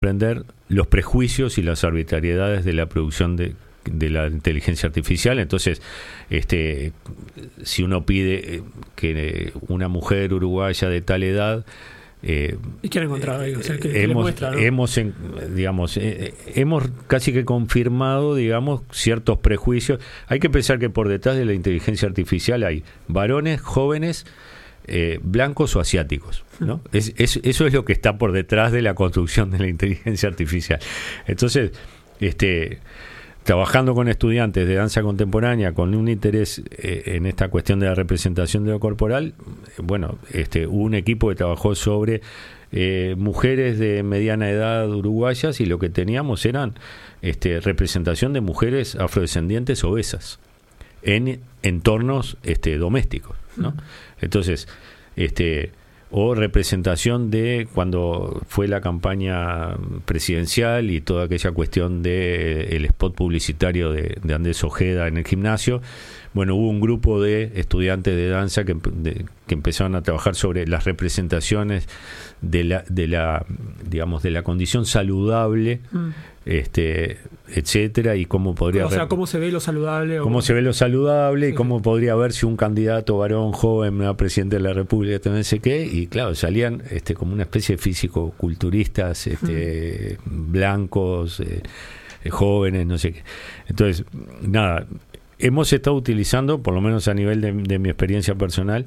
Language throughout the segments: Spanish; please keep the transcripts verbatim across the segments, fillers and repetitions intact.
comprender los prejuicios y las arbitrariedades de la producción de, de la inteligencia artificial. Entonces, este, si uno pide que una mujer uruguaya de tal edad Eh, ¿Y qué han encontrado ahí? O sea, que, hemos, que muestra, ¿no? hemos en, digamos, eh, hemos casi que confirmado, digamos, ciertos prejuicios. Hay que pensar que por detrás de la inteligencia artificial hay varones jóvenes, eh, blancos o asiáticos, ¿no? Es, es, eso es lo que está por detrás de la construcción de la inteligencia artificial. Entonces, este trabajando con estudiantes de danza contemporánea con un interés eh, en esta cuestión de la representación de lo corporal, bueno, este, hubo un equipo que trabajó sobre eh, mujeres de mediana edad uruguayas, y lo que teníamos eran este, representación de mujeres afrodescendientes obesas en entornos este, domésticos, ¿no? Entonces, este o representación de cuando fue la campaña presidencial y toda aquella cuestión de el spot publicitario de, de Andrés Ojeda en el gimnasio. Bueno, hubo un grupo de estudiantes de danza que, de, que empezaron a trabajar sobre las representaciones de la, de la, digamos, de la condición saludable, mm. este, etcétera, y cómo podría, o sea, cómo se ve lo saludable, cómo o... se ve lo saludable, sí, y cómo sí. podría verse un candidato varón joven a presidente de la República, no sé qué, y claro, salían este como una especie de físico-culturistas, este, mm. blancos, eh, jóvenes, no sé qué. Entonces, nada, hemos estado utilizando, por lo menos a nivel de, de mi experiencia personal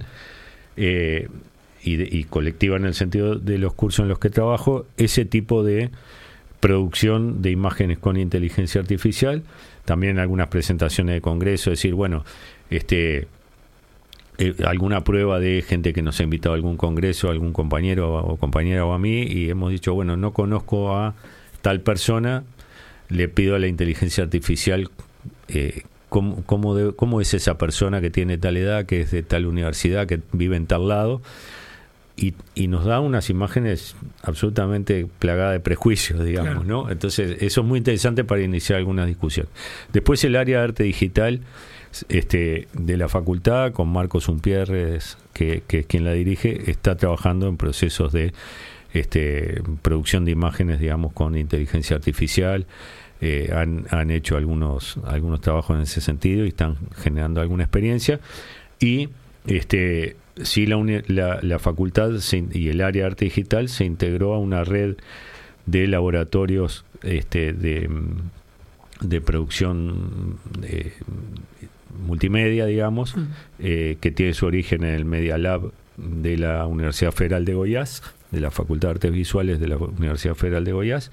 eh, y, de, y colectiva en el sentido de los cursos en los que trabajo, ese tipo de producción de imágenes con inteligencia artificial. También en algunas presentaciones de congreso, decir, bueno, este eh, alguna prueba de gente que nos ha invitado a algún congreso, algún compañero o compañera o a mí, y hemos dicho, bueno, no conozco a tal persona, le pido a la inteligencia artificial eh, Cómo, cómo, de, cómo es esa persona que tiene tal edad, que es de tal universidad, que vive en tal lado, y, y nos da unas imágenes absolutamente plagadas de prejuicios, digamos, claro. ¿no? Entonces, eso es muy interesante para iniciar alguna discusión. Después, el área de arte digital este, de la facultad, con Marcos Umpierres, que, que es quien la dirige, está trabajando en procesos de este, producción de imágenes, digamos, con inteligencia artificial. Eh, han, han hecho algunos algunos trabajos en ese sentido y están generando alguna experiencia, y este sí la, uni, la, la facultad se, y el área de arte digital se integró a una red de laboratorios este de, de producción de, multimedia, digamos, mm. eh, que tiene su origen en el Media Lab de la Universidad Federal de Goiás, de la Facultad de Artes Visuales de la Universidad Federal de Goiás.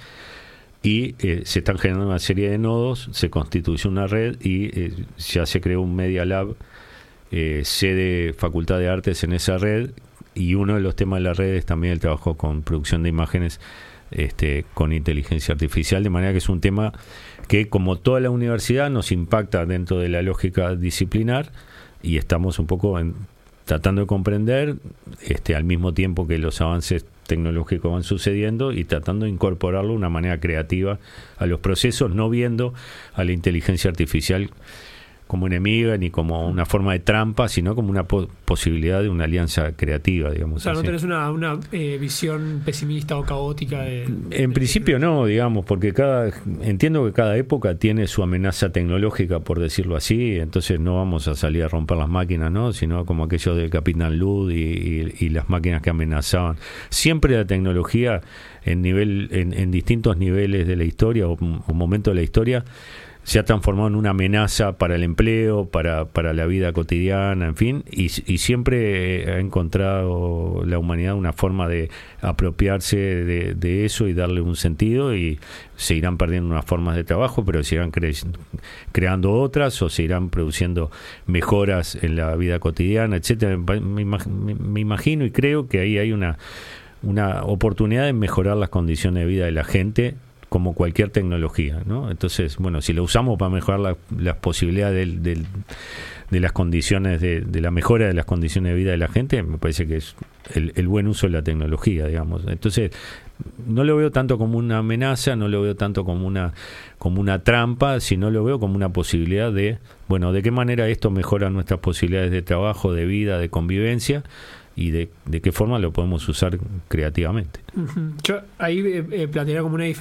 Y eh, se están generando una serie de nodos, se constituyó una red y eh, ya se creó un Media Lab, eh, sede Facultad de Artes en esa red, y uno de los temas de la red es también el trabajo con producción de imágenes este, con inteligencia artificial, de manera que es un tema que, como toda la universidad, nos impacta dentro de la lógica disciplinar, y estamos un poco en, tratando de comprender este, al mismo tiempo que los avances tecnológicos van sucediendo, y tratando de incorporarlo de una manera creativa a los procesos, no viendo a la inteligencia artificial como enemiga ni como una forma de trampa, sino como una po- posibilidad de una alianza creativa, digamos. O sea, no así. tenés una, una eh, visión pesimista o caótica de... En de principio no, digamos, porque cada entiendo que cada época tiene su amenaza tecnológica, por decirlo así, entonces no vamos a salir a romper las máquinas, ¿no? Sino como aquello del Capitán Lud y, y, y las máquinas que amenazaban. Siempre la tecnología en nivel en, en distintos niveles de la historia o, o momentos de la historia se ha transformado en una amenaza para el empleo, para, para la vida cotidiana, en fin, y, y siempre ha encontrado la humanidad una forma de apropiarse de, de eso y darle un sentido, y se irán perdiendo unas formas de trabajo, pero se irán cre- creando otras, o se irán produciendo mejoras en la vida cotidiana, etcétera. Me, imag- me imagino y creo que ahí hay una, una oportunidad de mejorar las condiciones de vida de la gente, como cualquier tecnología, ¿no? Entonces, bueno, si lo usamos para mejorar la, las posibilidades del, del, de las condiciones, de, de la mejora de las condiciones de vida de la gente, me parece que es el, el buen uso de la tecnología, digamos. Entonces, no lo veo tanto como una amenaza, no lo veo tanto como una como una trampa, sino lo veo como una posibilidad de, bueno, de qué manera esto mejora nuestras posibilidades de trabajo, de vida, de convivencia, y de, de qué forma lo podemos usar creativamente. Uh-huh. Yo ahí eh, plantearía como una diferencia